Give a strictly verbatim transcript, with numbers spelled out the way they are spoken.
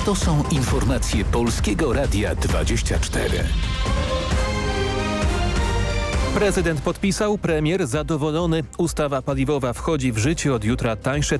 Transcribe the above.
To są informacje Polskiego Radia dwadzieścia cztery. Prezydent podpisał, premier zadowolony. Ustawa paliwowa wchodzi w życie od jutra. Tańsze